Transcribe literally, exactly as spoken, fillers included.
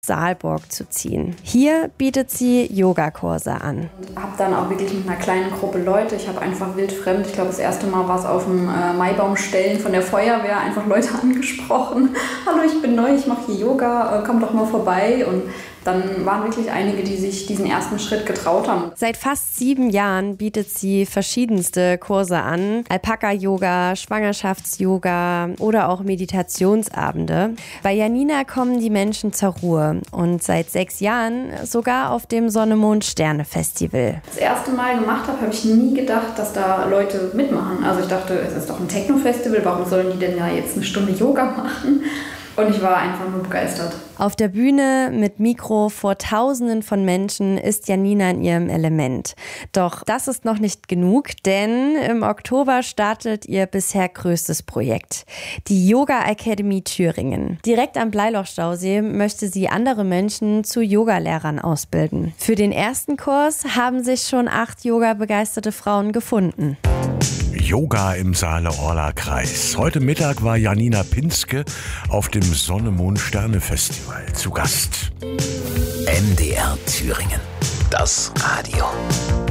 Saalburg zu ziehen. Hier bietet sie Yogakurse an. Ich habe dann auch wirklich mit einer kleinen Gruppe Leute, ich habe einfach wildfremd, ich glaube das erste Mal war es auf dem äh, Maibaumstellen von der Feuerwehr, einfach Leute angesprochen. Hallo, ich bin neu, ich mache hier Yoga, äh, komm doch mal vorbei. Und dann waren wirklich einige, die sich diesen ersten Schritt getraut haben. Seit fast sieben Jahren bietet sie verschiedenste Kurse an. Alpaka-Yoga, Schwangerschafts-Yoga oder auch Meditationsabende. Bei Janina kommen die Menschen zur Ruhe und seit sechs Jahren sogar auf dem Sonne-Mond-Sterne-Festival. Das erste Mal gemacht habe, habe ich nie gedacht, dass da Leute mitmachen. Also ich dachte, es ist doch ein Techno-Festival, warum sollen die denn ja jetzt eine Stunde Yoga machen? Und ich war einfach nur begeistert. Auf der Bühne mit Mikro vor Tausenden von Menschen ist Janina in ihrem Element. Doch das ist noch nicht genug, denn im Oktober startet ihr bisher größtes Projekt. Die Yoga Academy Thüringen. Direkt am Bleilochstausee möchte sie andere Menschen zu Yogalehrern ausbilden. Für den ersten Kurs haben sich schon acht Yoga-begeisterte Frauen gefunden. Yoga im Saale-Orla-Kreis. Heute Mittag war Janina Pinske auf dem Sonne-Mond-Sterne-Festival zu Gast. M D R Thüringen. Das Radio.